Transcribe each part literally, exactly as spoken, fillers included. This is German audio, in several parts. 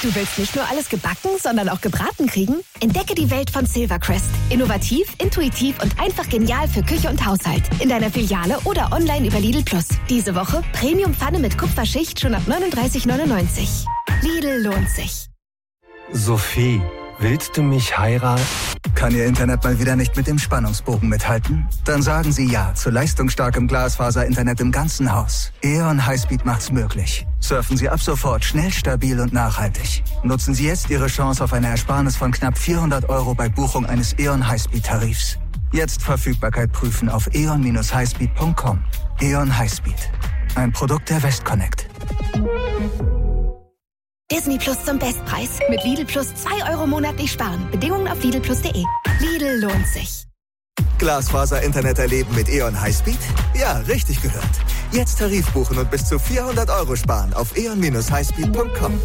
Du willst nicht nur alles gebacken, sondern auch gebraten kriegen? Entdecke die Welt von Silvercrest. Innovativ, intuitiv und einfach genial für Küche und Haushalt. In deiner Filiale oder online über Lidl Plus. Diese Woche Premium-Pfanne mit Kupferschicht schon ab neununddreißig neunundneunzig. Lidl lohnt sich. Sophie, willst du mich heiraten? Kann Ihr Internet mal wieder nicht mit dem Spannungsbogen mithalten? Dann sagen Sie ja zu leistungsstarkem Glasfaser-Internet im ganzen Haus. E O N Highspeed macht's möglich. Surfen Sie ab sofort schnell, stabil und nachhaltig. Nutzen Sie jetzt Ihre Chance auf eine Ersparnis von knapp vierhundert Euro bei Buchung eines E O N Highspeed-Tarifs. Jetzt Verfügbarkeit prüfen auf e o n Bindestrich highspeed punkt com. E O N Highspeed. Ein Produkt der Westconnect. Disney Plus zum Bestpreis. Mit Lidl Plus zwei Euro monatlich sparen. Bedingungen auf lidl plus punkt de. Lidl lohnt sich. Glasfaser-Internet erleben mit E O N Highspeed? Ja, richtig gehört. Jetzt Tarif buchen und bis zu vierhundert Euro sparen auf e o n Bindestrich highspeed punkt com.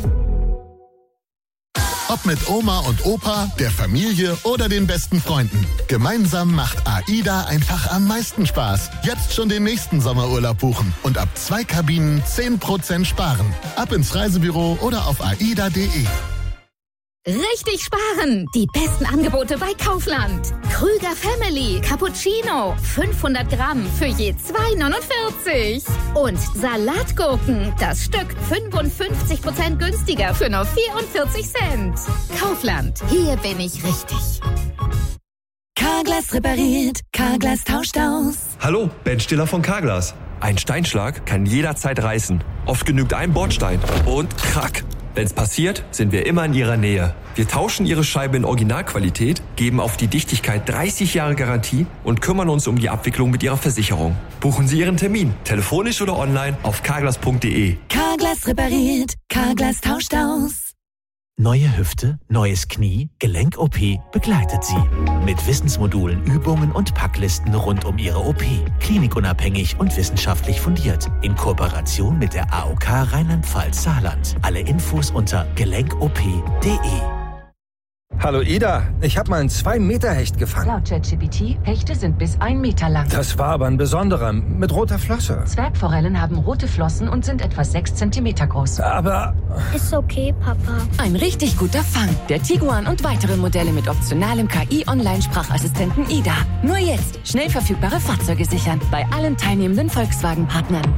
Ob mit Oma und Opa, der Familie oder den besten Freunden. Gemeinsam macht AIDA einfach am meisten Spaß. Jetzt schon den nächsten Sommerurlaub buchen und ab zwei Kabinen zehn Prozent sparen. Ab ins Reisebüro oder auf aida punkt de. Richtig sparen! Die besten Angebote bei Kaufland. Krüger Family Cappuccino. fünfhundert Gramm für je zwei neunundvierzig. Und Salatgurken. Das Stück fünfundfünfzig Prozent günstiger für nur vierundvierzig Cent. Kaufland. Hier bin ich richtig. Carglass repariert. Carglass tauscht aus. Hallo, Ben Stiller von Carglass. Ein Steinschlag kann jederzeit reißen. Oft genügt ein Bordstein. Und krack. Wenn's passiert, sind wir immer in Ihrer Nähe. Wir tauschen Ihre Scheibe in Originalqualität, geben auf die Dichtigkeit dreißig Jahre Garantie und kümmern uns um die Abwicklung mit Ihrer Versicherung. Buchen Sie Ihren Termin, telefonisch oder online auf carglass punkt de. Carglass repariert. Carglass tauscht aus. Neue Hüfte, neues Knie, Gelenk-O P begleitet Sie. Mit Wissensmodulen, Übungen und Packlisten rund um Ihre O P. Klinikunabhängig und wissenschaftlich fundiert. In Kooperation mit der A O K Rheinland-Pfalz-Saarland. Alle Infos unter gelenkop punkt de. Hallo Ida, ich habe mal einen zwei Meter Hecht gefangen. Laut ChatGPT, Hechte sind bis ein Meter lang. Das war aber ein besonderer, mit roter Flosse. Zwergforellen haben rote Flossen und sind etwa sechs Zentimeter groß. Aber... Ist okay, Papa. Ein richtig guter Fang. Der Tiguan und weitere Modelle mit optionalem K I-Online-Sprachassistenten Ida. Nur jetzt schnell verfügbare Fahrzeuge sichern. Bei allen teilnehmenden Volkswagen-Partnern.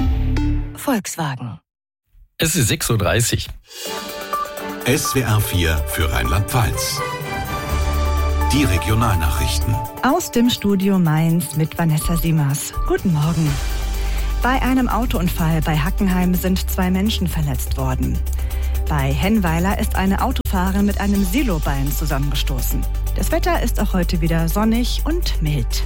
Volkswagen. Es ist sechs Uhr dreißig. S W R vier für Rheinland-Pfalz. Die Regionalnachrichten. Aus dem Studio Mainz mit Vanessa Siemers. Guten Morgen. Bei einem Autounfall bei Hackenheim sind zwei Menschen verletzt worden. Bei Hennweiler ist eine Autofahrerin mit einem Siloballen zusammengestoßen. Das Wetter ist auch heute wieder sonnig und mild.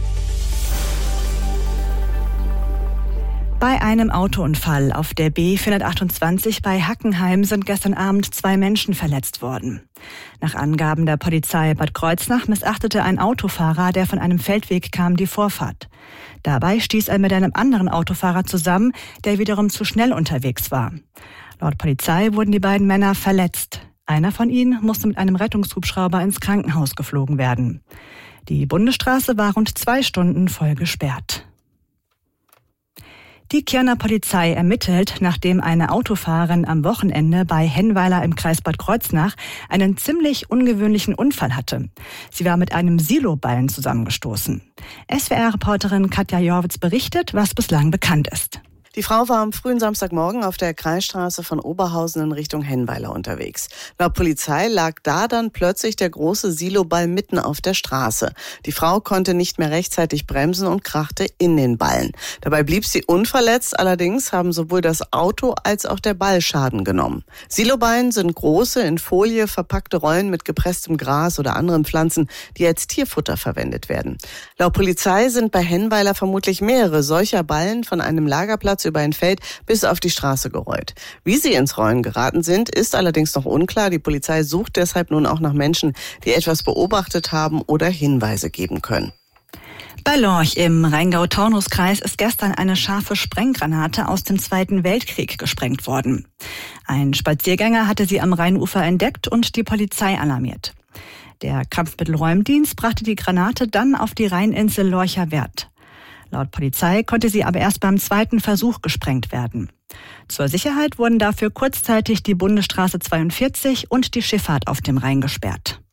Bei einem Autounfall auf der B vierhundertachtundzwanzig bei Hackenheim sind gestern Abend zwei Menschen verletzt worden. Nach Angaben der Polizei Bad Kreuznach missachtete ein Autofahrer, der von einem Feldweg kam, die Vorfahrt. Dabei stieß er mit einem anderen Autofahrer zusammen, der wiederum zu schnell unterwegs war. Laut Polizei wurden die beiden Männer verletzt. Einer von ihnen musste mit einem Rettungshubschrauber ins Krankenhaus geflogen werden. Die Bundesstraße war rund zwei Stunden voll gesperrt. Die Kirner Polizei ermittelt, nachdem eine Autofahrerin am Wochenende bei Hennweiler im Kreis Bad Kreuznach einen ziemlich ungewöhnlichen Unfall hatte. Sie war mit einem Siloballen zusammengestoßen. S W R-Reporterin Katja Jorwitz berichtet, was bislang bekannt ist. Die Frau war am frühen Samstagmorgen auf der Kreisstraße von Oberhausen in Richtung Hennweiler unterwegs. Laut Polizei lag da dann plötzlich der große Siloball mitten auf der Straße. Die Frau konnte nicht mehr rechtzeitig bremsen und krachte in den Ballen. Dabei blieb sie unverletzt, allerdings haben sowohl das Auto als auch der Ball Schaden genommen. Siloballen sind große, in Folie verpackte Rollen mit gepresstem Gras oder anderen Pflanzen, die als Tierfutter verwendet werden. Laut Polizei sind bei Hennweiler vermutlich mehrere solcher Ballen von einem Lagerplatz über ein Feld bis auf die Straße gerollt. Wie sie ins Rollen geraten sind, ist allerdings noch unklar. Die Polizei sucht deshalb nun auch nach Menschen, die etwas beobachtet haben oder Hinweise geben können. Bei Lorch im Rheingau-Taunus-Kreis ist gestern eine scharfe Sprenggranate aus dem Zweiten Weltkrieg gesprengt worden. Ein Spaziergänger hatte sie am Rheinufer entdeckt und die Polizei alarmiert. Der Kampfmittelräumdienst brachte die Granate dann auf die Rheininsel Lorcher Wert. Laut Polizei konnte sie aber erst beim zweiten Versuch gesprengt werden. Zur Sicherheit wurden dafür kurzzeitig die Bundesstraße zweiundvierzig und die Schifffahrt auf dem Rhein gesperrt.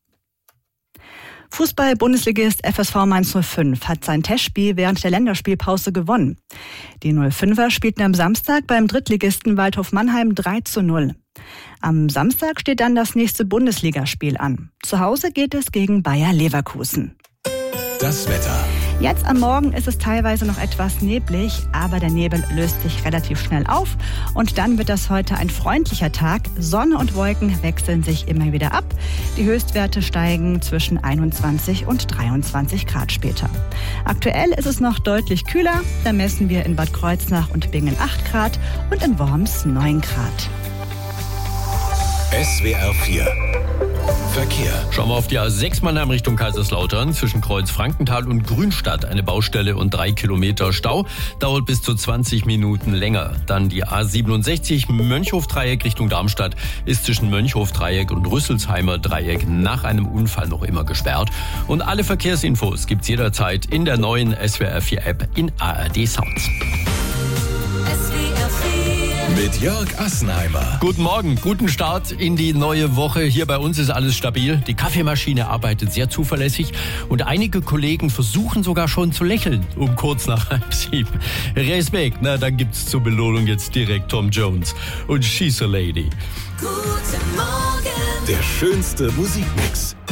Fußball-Bundesligist F S V Mainz null fünf hat sein Testspiel während der Länderspielpause gewonnen. Die null fünfer spielten am Samstag beim Drittligisten Waldhof Mannheim drei zu null. Am Samstag steht dann das nächste Bundesligaspiel an. Zu Hause geht es gegen Bayer Leverkusen. Das Wetter. Jetzt am Morgen ist es teilweise noch etwas neblig, aber der Nebel löst sich relativ schnell auf und dann wird das heute ein freundlicher Tag. Sonne und Wolken wechseln sich immer wieder ab. Die Höchstwerte steigen zwischen einundzwanzig und dreiundzwanzig Grad später. Aktuell ist es noch deutlich kühler. Da messen wir in Bad Kreuznach und Bingen acht Grad und in Worms neun Grad. S W R vier Verkehr. Schauen wir auf die A sechs Mannheim Richtung Kaiserslautern. Zwischen Kreuz-Frankenthal und Grünstadt eine Baustelle und drei Kilometer Stau. Dauert bis zu zwanzig Minuten länger. Dann die A siebenundsechzig Mönchhof-Dreieck Richtung Darmstadt ist zwischen Mönchhof-Dreieck und Rüsselsheimer Dreieck nach einem Unfall noch immer gesperrt. Und alle Verkehrsinfos gibt's jederzeit in der neuen S W R vier App in A R D Sounds. Mit Jörg Assenheimer. Guten Morgen, guten Start in die neue Woche. Hier bei uns ist alles stabil. Die Kaffeemaschine arbeitet sehr zuverlässig und einige Kollegen versuchen sogar schon zu lächeln um kurz nach halb sieben. Respekt, na dann gibt's zur Belohnung jetzt direkt Tom Jones und She's a Lady. Guten Morgen. Der schönste Musikmix